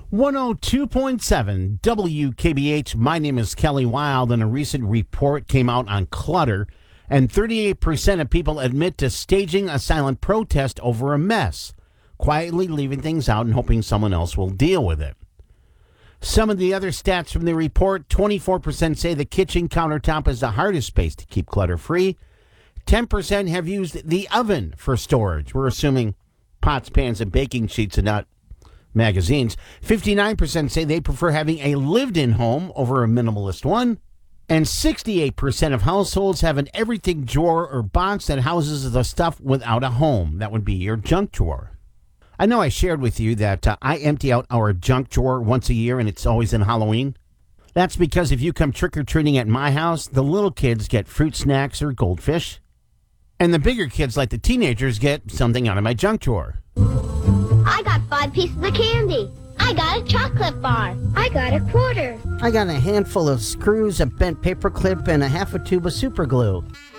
102.7 WKBH. My name is Kelly Wild, and a recent report came out on clutter, and 38% of people admit to staging a silent protest over a mess, quietly leaving things out and hoping someone else will deal with it. Some of the other stats from the report: 24% say the kitchen countertop is the hardest space to keep clutter-free. 10% have used the oven for storage. We're assuming pots, pans, and baking sheets and not magazines. 59% say they prefer having a lived-in home over a minimalist one. And 68% of households have an everything drawer or box that houses the stuff without a home. That would be your junk drawer. I know I shared with you that I empty out our junk drawer once a year, and it's always in Halloween. That's because if you come trick-or-treating at my house, the little kids get fruit snacks or goldfish. And the bigger kids, like the teenagers, get something out of my junk drawer. I got 5 pieces of candy. I got a chocolate bar. I got a quarter. I got a handful of screws, a bent paper clip, and a half a tube of super glue.